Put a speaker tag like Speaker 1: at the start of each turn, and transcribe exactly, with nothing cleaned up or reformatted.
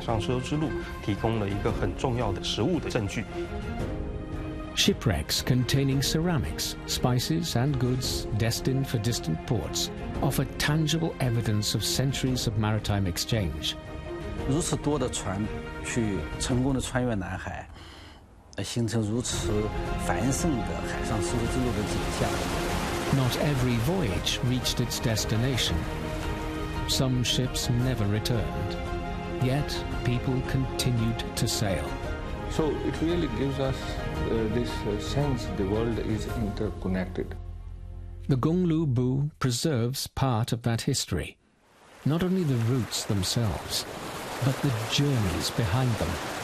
Speaker 1: 上丝绸之路提供了一个很重要的实物的证据。
Speaker 2: Shipwrecks containing ceramics, spices, and goods destined for distant ports offer tangible evidence of centuries of maritime exchange.
Speaker 3: 如此多的船去成功的穿越南海，形成如此繁盛的海上丝绸之路的景象。
Speaker 2: Not every voyage reached its destination. Some ships never returned. Yet people continued to sail.
Speaker 4: So it really gives us uh, this uh, sense the world is interconnected.
Speaker 2: The Gonglu Bu preserves part of that history. Not only the routes themselves, but the journeys behind them.